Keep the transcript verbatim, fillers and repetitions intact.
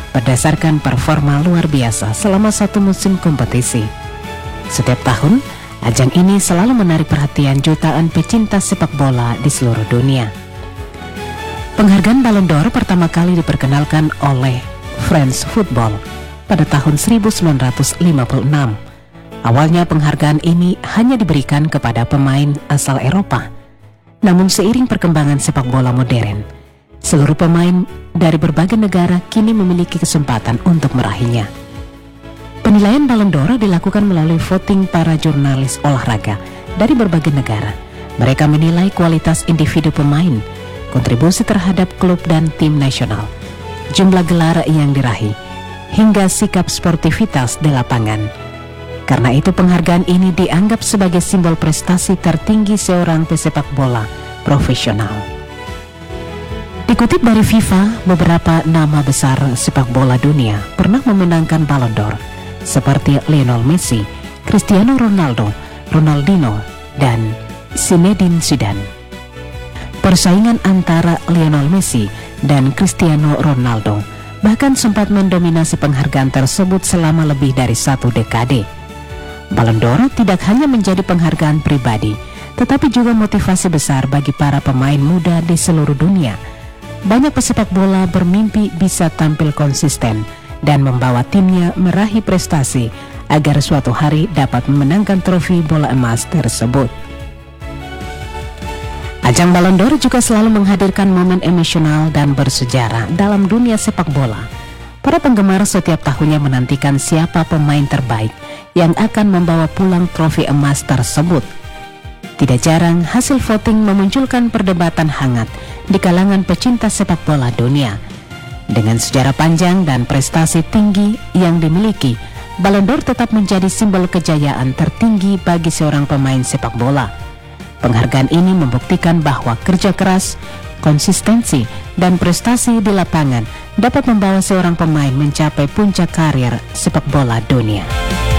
berdasarkan performa luar biasa selama satu musim kompetisi. Setiap tahun, ajang ini selalu menarik perhatian jutaan pecinta sepak bola di seluruh dunia. Penghargaan Ballon d'Or pertama kali diperkenalkan oleh France Football pada tahun seribu sembilan ratus lima puluh enam. Awalnya penghargaan ini hanya diberikan kepada pemain asal Eropa. Namun seiring perkembangan sepak bola modern, seluruh pemain dari berbagai negara kini memiliki kesempatan untuk meraihnya. Penilaian Ballon d'Or dilakukan melalui voting para jurnalis olahraga dari berbagai negara. Mereka menilai kualitas individu pemain, kontribusi terhadap klub dan tim nasional, jumlah gelar yang diraih, hingga sikap sportivitas di lapangan. Karena itu penghargaan ini dianggap sebagai simbol prestasi tertinggi seorang pesepak bola profesional. Dikutip dari FIFA, beberapa nama besar sepak bola dunia pernah memenangkan Ballon d'Or, seperti Lionel Messi, Cristiano Ronaldo, Ronaldinho, dan Zinedine Zidane. Persaingan antara Lionel Messi dan Cristiano Ronaldo bahkan sempat mendominasi penghargaan tersebut selama lebih dari satu dekade. Ballon d'Or tidak hanya menjadi penghargaan pribadi, tetapi juga motivasi besar bagi para pemain muda di seluruh dunia. Banyak pesepak bola bermimpi bisa tampil konsisten dan membawa timnya meraih prestasi agar suatu hari dapat memenangkan trofi bola emas tersebut. Ajang Ballon d'Or juga selalu menghadirkan momen emosional dan bersejarah dalam dunia sepak bola. Para penggemar setiap tahunnya menantikan siapa pemain terbaik yang akan membawa pulang trofi emas tersebut. Tidak jarang hasil voting memunculkan perdebatan hangat di kalangan pecinta sepak bola dunia. Dengan sejarah panjang dan prestasi tinggi yang dimiliki, Ballon d'Or tetap menjadi simbol kejayaan tertinggi bagi seorang pemain sepak bola. Penghargaan ini membuktikan bahwa kerja keras, konsistensi, dan prestasi di lapangan dapat membawa seorang pemain mencapai puncak karir sepak bola dunia.